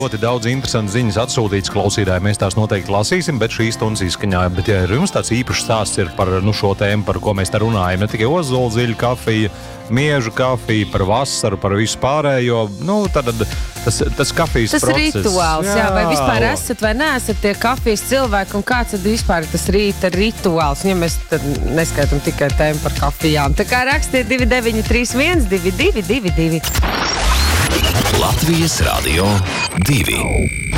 Ļoti daudz interesantas ziņas atsūtītas klausītāji, mēs tās noteikti lasīsim, bet šīs stundas izskaņā. Bet, ja jums tāds īpašs stāsts ir par šo tēmu, par ko mēs te runājam, ne tikai ozoldziļu kafija, miežu kafija, par vasaru, par visu pārējo, tad tas kafijas tas process. Tas rituāls, jā, vai vispār esat vai neesat tie kafijas cilvēki, un kāds tad vispār tas rīta rituāls, ja mēs tad neskaitam tikai tēmu par kafijām. Tā kā rakstiet 2931 2222. Latvijas Radio 2.